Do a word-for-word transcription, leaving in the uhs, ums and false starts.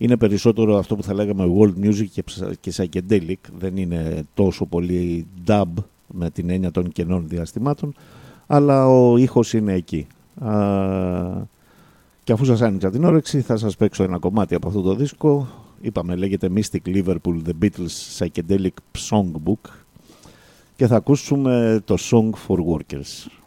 είναι περισσότερο αυτό που θα λέγαμε world music και, και psychedelic, δεν είναι τόσο πολύ dub με την έννοια των κενών διαστημάτων, αλλά ο ήχος είναι εκεί. Α, και αφού σας άνοιξα την όρεξη θα σας παίξω ένα κομμάτι από αυτό το δίσκο. Είπαμε λέγεται Mystic Liverpool The Beatles Psychedelic Songbook και θα ακούσουμε το Song for Workers.